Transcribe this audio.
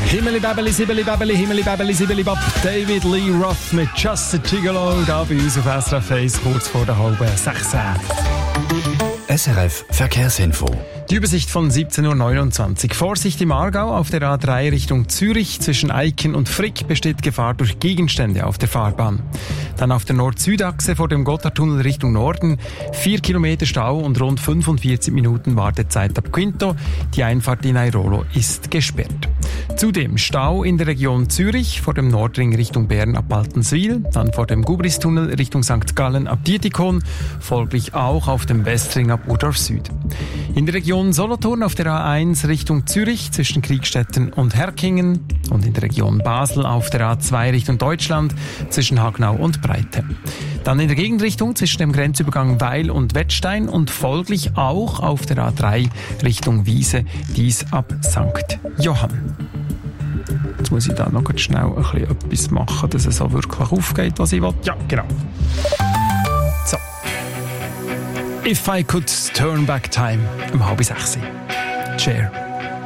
Himmeli Babeli, Sibeli Babeli, Himmeli Babeli, Sibeli Bab. David Lee Roth mit Just a Gigolo, da bei uns auf SRF 1, kurz vor der halben 6. SRF Verkehrsinfo. Die Übersicht von 17.29 Uhr. Vorsicht im Aargau auf der A3 Richtung Zürich. Zwischen Eiken und Frick besteht Gefahr durch Gegenstände auf der Fahrbahn. Dann auf der Nord-Süd-Achse vor dem Gotthardtunnel Richtung Norden. 4 Kilometer Stau und rund 45 Minuten Wartezeit ab Quinto. Die Einfahrt in Airolo ist gesperrt. Zudem Stau in der Region Zürich vor dem Nordring Richtung Bern ab Baltenswil. Dann vor dem Gubristunnel Richtung St. Gallen ab Dietikon. Folglich auch auf dem Westring ab Urdorf Süd. In der Region Solothurn auf der A1 Richtung Zürich zwischen Kriegstetten und Herkingen und in der Region Basel auf der A2 Richtung Deutschland zwischen Hagnau und Breite. Dann in der Gegenrichtung zwischen dem Grenzübergang Weil und Wettstein und folglich auch auf der A3 Richtung Wiese, dies ab St. Johann. Jetzt muss ich da noch schnell ein bisschen etwas machen, dass es so wirklich aufgeht, was ich will. Ja, genau. So. If I Could Turn Back Time, um 5:30. Cher.